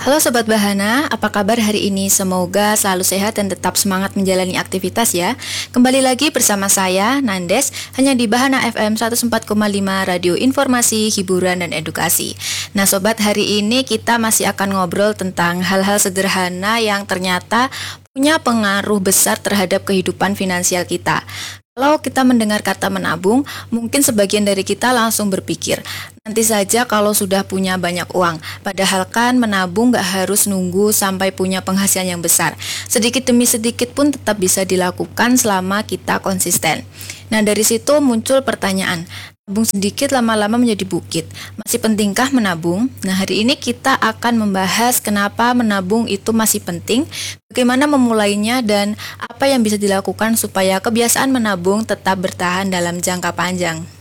Halo Sobat Bahana, apa kabar hari ini? Semoga selalu sehat dan tetap semangat menjalani aktivitas ya. Kembali lagi bersama saya, Nandes, hanya di Bahana FM 104,5 Radio Informasi, Hiburan, dan Edukasi. Nah Sobat, hari ini kita masih akan ngobrol tentang hal-hal sederhana yang ternyata punya pengaruh besar terhadap kehidupan finansial kita. Kalau kita mendengar kata menabung, mungkin sebagian dari kita langsung berpikir, nanti saja kalau sudah punya banyak uang. Padahal kan menabung gak harus nunggu sampai punya penghasilan yang besar. Sedikit demi sedikit pun tetap bisa dilakukan selama kita konsisten. Nah dari situ muncul pertanyaan, nabung sedikit lama-lama menjadi bukit. Masih pentingkah menabung? Nah hari ini kita akan membahas kenapa menabung itu masih penting, bagaimana memulainya, dan apa yang bisa dilakukan supaya kebiasaan menabung tetap bertahan dalam jangka panjang.